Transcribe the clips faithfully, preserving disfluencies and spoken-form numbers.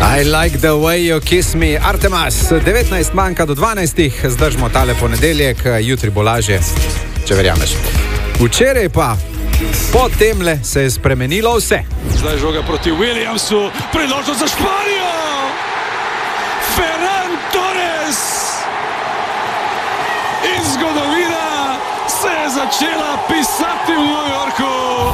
I like the way you kiss me, Artemas. devetnajst manjka do dvanajstih, zdržimo tale ponedeljek, jutri bo lažje, če verjameš. Včeraj pa, po temle se je spremenilo vse. Zdaj žoga proti Williamsu, priložnost za Španijo! Ferran Torres! In zgodovina se je začela pisati v New Yorku!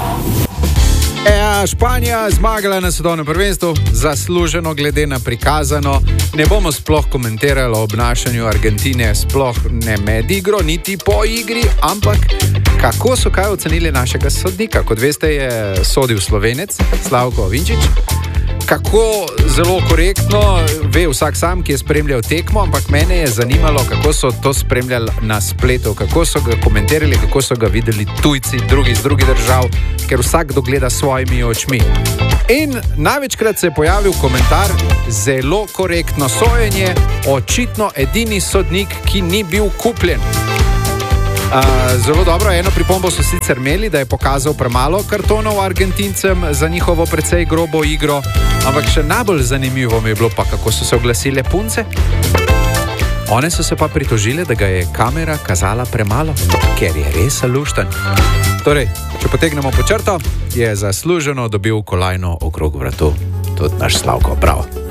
E, Španija zmagala na svetovnem prvenstvu, zasluženo glede na prikazano. Ne bomo sploh komentirali o obnašanju Argentine, sploh ne med igro, niti po igri, ampak kako so kaj ocenili našega sodnika. Kot veste, je sodil Slovenec, Slavko Vinčič. Kako zelo korektno, ve vsak sam, ki je spremljal tekmo, ampak mene je zanimalo, kako so to spremljali na spletu, kako so ga komentirali, kako so ga videli tujci, drugi iz drugih držav, ker vsakdo gleda s svojimi očmi. In največkrat se je pojavil komentar, zelo korektno sojenje, očitno edini sodnik, ki ni bil kupljen. Uh, zelo dobro, eno pripombo so sicer imeli, da je pokazal premalo kartonov Argentincem za njihovo precej grobo igro, ampak še najbolj zanimivo mi je bilo pa, kako so se oglasile punce. One so se pa pritožile, da ga je kamera kazala premalo, ker je res lušten. Torej, če potegnemo po črto, je zasluženo dobil kolajno okrog vratu. Tudi naš Slavko, bravo.